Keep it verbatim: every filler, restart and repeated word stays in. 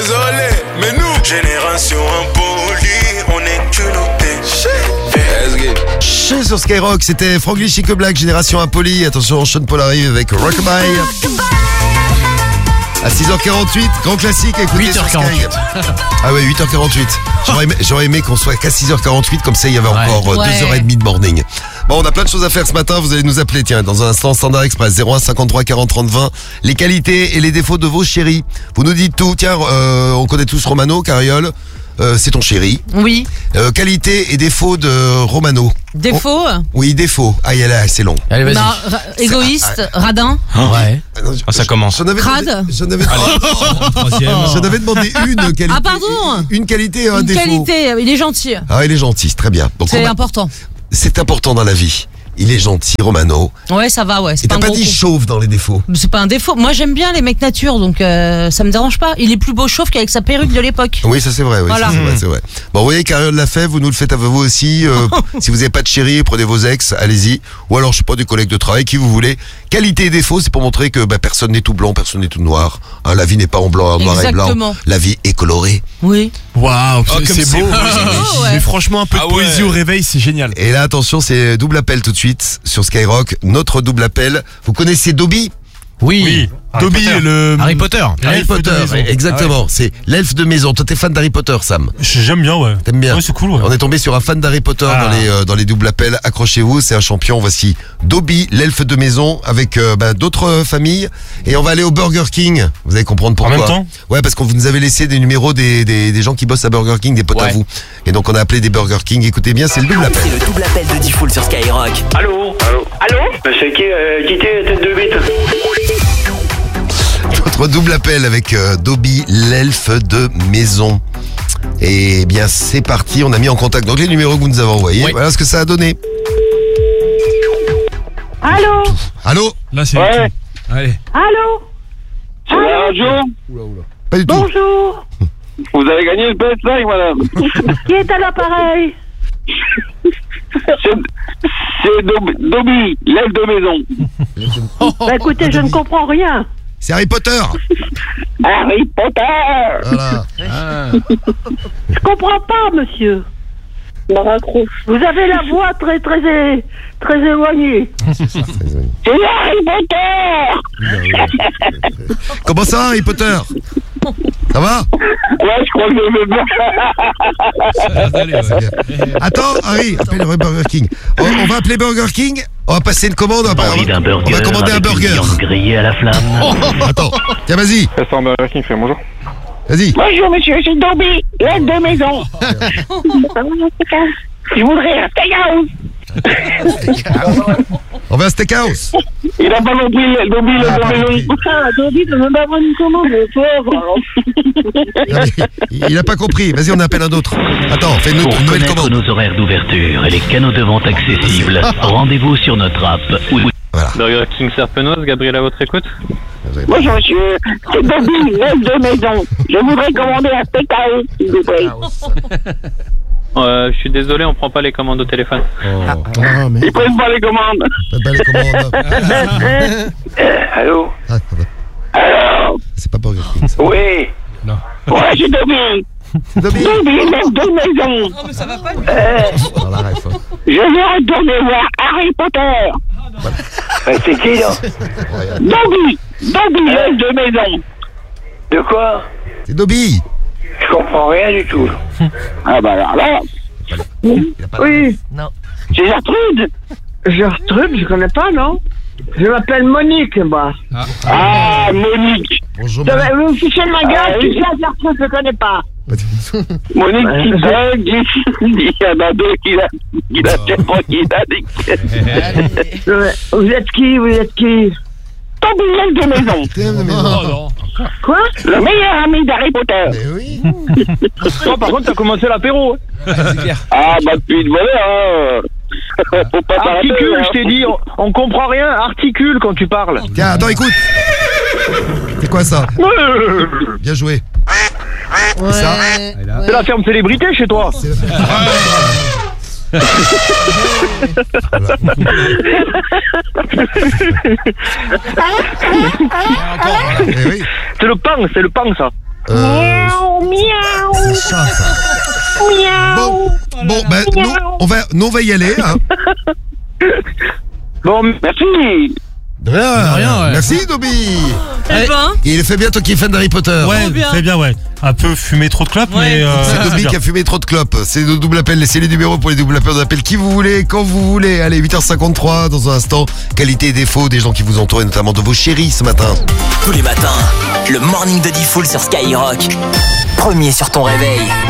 désolé, mais nous, génération impolie, on est culottés. Chez sur Skyrock, c'était Franglish Chic Black, Génération Impolie. Attention, Sean Paul arrive avec Rockabye. À six heures quarante-huit, grand classique, écoutez huit heures quarante-huit. sur Sky. Ah ouais, huit heures quarante-huit. J'aurais aimé, j'aurais aimé qu'on soit qu'à six heures quarante-huit, comme ça il y avait encore ouais. deux heures trente de morning. Bon, on a plein de choses à faire ce matin, vous allez nous appeler, tiens, dans un instant, Standard Express, zéro un cinquante-trois quarante trente vingt. Les qualités et les défauts de vos chéris. Vous nous dites tout, tiens, euh, on connaît tous Romano, Cariole. Euh, c'est ton chéri. Oui. Euh, qualité et défaut de Romano. Défaut Oh, oui, défaut. Ah, il y a là, c'est long. Allez, vas-y. bah, ra- Égoïste, Ah, radin, Ouais. Ah, non, Ah, ça commence. J'en avais Crade. demandé, j'en avais, Troisième. j'en avais demandé une qualité. Ah, pardon. Une qualité et un une défaut. qualité, il est gentil. Ah, il est gentil, c'est très bien. Donc, C'est on va- important. c'est important dans la vie. Il est gentil, Romano. Ouais, ça va, ouais. C'est Et pas t'as un pas gros dit con. chauve dans les défauts. C'est pas un défaut. Moi, j'aime bien les mecs nature, donc euh, ça me dérange pas. Il est plus beau chauve qu'avec sa perruque de l'époque. Oui, ça c'est vrai, oui, Voilà. ça, c'est vrai, c'est vrai. Bon, vous voyez, Cariole l'a fait, vous nous le faites à vous aussi. euh, si vous n'avez pas de chéri, prenez vos ex, allez-y. Ou alors, je sais pas, des collègues de travail, qui vous voulez. Qualité et défaut, c'est pour montrer que bah, personne n'est tout blanc, personne n'est tout noir. Hein, la vie n'est pas en blanc, en noir et blanc. Exactement. La vie est colorée. Oui. Waouh, Oh, c'est comme c'est c'est beau. beau. beau, ouais. Mais franchement, un peu de Ah ouais. poésie au réveil, c'est génial. Et là, attention, c'est double appel tout de suite sur Skyrock. Notre double appel. Vous connaissez Dobby? Oui. Oui, Harry Dobby Potter. est le. Harry Potter. Harry L'elfe de Potter, maison. exactement. C'est l'elfe de maison. Toi, t'es fan d'Harry Potter, Sam? J'aime bien, ouais. T'aimes bien? Ouais, c'est cool, ouais. On est tombé sur un fan d'Harry Potter Ah. dans les euh, dans les doubles appels. Accrochez-vous, c'est un champion. Voici Dobby, l'elfe de maison, avec euh, bah, d'autres euh, familles. Et on va aller au Burger King. Vous allez comprendre pourquoi. même temps Ouais, parce qu'on vous nous avez laissé des numéros des, des, des gens qui bossent à Burger King, des potes à Ouais. vous. Et donc on a appelé des Burger King. Écoutez bien, c'est le double appel. C'est le double appel de Diffoul sur Skyrock. Allô Allô Allô C'est qui, euh, qui était tête de bite? Notre double appel avec euh, Dobby, l'elfe de maison. Et bien c'est parti, on a mis en contact donc les numéros que vous nous avez envoyés. Oui. Voilà ce que ça a donné. Allô Allô? Là, c'est. Ouais. Allez. Allô C'est la radio? Pas du tout. Bonjour. Vous avez gagné le P S cinq, madame. Qui est à l'appareil? C'est c'est Dob- Dobby, l'elfe de maison. Bah écoutez, je ne comprends rien. C'est Harry Potter. Harry Potter. Voilà. Je comprends pas, monsieur. Me raccroche. Vous avez la voix très très é- très éloignée. C'est Harry Potter. Comment ça, Harry Potter? Ça va? Ouais, je crois que je vais bien. Attends, Harry, appelle le Burger King. On, on va appeler Burger King. On va passer une commande. On va, Envie d'un burger on va commander un avec une burger. viande grillée à la flamme. Attends, tiens, vas-y, Ça Burger King fait bonjour. vas-y. Bonjour, monsieur, c'est Dobby, l'elfe de maison. Je voudrais un steakhouse. On va à Steakhouse. Il a pas compris, le Dobby, Ah, l'elfe pas de compris. maison. Ah, Dobby ne veut pas prendre une commande, le pauvre. Non, mais il a pas compris. Vas-y, on appelle un autre. Attends, fais une, autre- Pour une nouvelle connaître commande. nos horaires d'ouverture et les canaux de vente accessibles, rendez-vous sur notre app ou Voilà. Burger King Serpenoise, Gabriel à votre écoute. Bonjour, monsieur, c'est Dobby, l'elfe de maison. Je voudrais commander un steakhouse, s'il vous plaît. Euh, je suis désolé, on prend pas les commandes au téléphone. Ah, mais Ils prennent pas les commandes. pas de balle commande. Allô Ah, Allô c'est pas Burger King. ça. Oui. Non. Ouais, c'est Dobby. Dobby. Dobby, l'elfe de maison. Non, mais ça va pas. Dans la ref, hein. Je veux retourner voir Harry Potter. Euh, c'est qui, là Dobby. Dobby, l'elfe de maison. De quoi C'est Dobby. Je comprends rien du tout. Ah bah alors là, Il a pas Oui, c'est Gertrude. Gertrude, je connais pas, non? Je m'appelle Monique, moi. Ah, Monique. Bonjour, Ça madame. va, Vous me fichez de ma Ah, gueule, oui. qui ça, Gertrude, je connais pas. Monique Ouais, qui je- bug. Il y en a deux qui l'a qui l'a fait pour qui l'a dit. Ouais, Vous êtes qui, vous êtes qui? Dobby, l'elfe de maison. Tiens, mais non. Oh non. Quoi? Le meilleur ami d'Harry Potter. Mais oui. Toi, par contre, t'as commencé l'apéro. Hein. Ah bah depuis de voler, hein. Faut pas t'arrêter, Articule, hein. je t'ai dit, on, on comprend rien. Articule quand tu parles. Tiens, attends, écoute. C'est quoi ça? Bien joué. Ouais. ça C'est la ferme célébrité chez toi. C'est la Eh oui. C'est le pain, c'est le pain ça. Euh, Miaou, miaou, c'est ça, ça. miaou. Bon, bon, bah, nous, on va, nous, on va y aller, hein. Bon, merci. De rien. De rien, ouais. Merci, Dobby. Eh ben, Il fait bien, toi qui es fan d'Harry Potter. Ouais, bien. c'est bien, ouais. Un peu fumé trop de clopes, Ouais. mais. euh, C'est Dobby bien. qui a fumé trop de clopes. C'est nos doubles appels. Laissez les numéros pour les doubles appels. On appelle qui vous voulez, quand vous voulez. Allez, huit heures cinquante-trois dans un instant. Qualité et défaut des gens qui vous entourent, et notamment de vos chéris ce matin. Tous les matins, le morning de Diffoul sur Skyrock. Premier sur ton réveil.